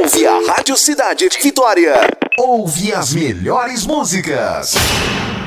Ouve a Rádio Cidade de Vitória. Ouve as melhores músicas.